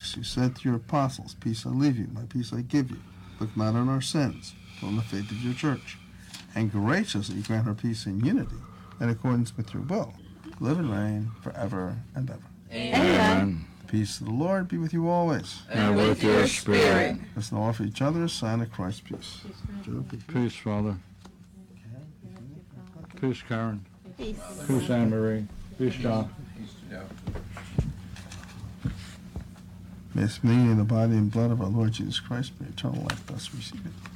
6, you said to your apostles, peace I leave you, my peace I give you. Look not on our sins, but on the faith of your church. And graciously grant her peace and unity in accordance with your will. Live and reign forever and ever. Amen. The peace of the Lord be with you always. And with your spirit. Let's now offer each other a sign of Christ's peace. Peace, Father. Peace, Karen. Peace. Peace, Anne Marie. Peace, John. May this meeting in the body and blood of our Lord Jesus Christ bring eternal life. Thus receive it.